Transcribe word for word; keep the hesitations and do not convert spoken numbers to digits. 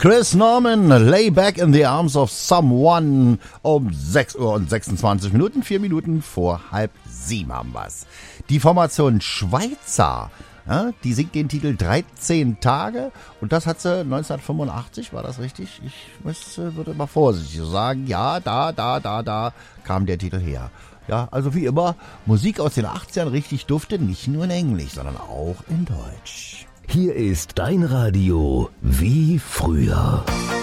Chris Norman, Lay Back in the Arms of Someone um sechs Uhr und sechsundzwanzig Minuten, vier Minuten vor halb sieben haben wir's. Die Formation Schweizer, ja, die singt den Titel dreizehn Tage und das hat sie neunzehnhundertfünfundachtzig, war das richtig? Ich müsste, würde mal vorsichtig sagen, ja, da, da, da, da kam der Titel her. Ja, also wie immer, Musik aus den achtzigern richtig dufte, nicht nur in Englisch, sondern auch in Deutsch. Hier ist dein Radio wie früher.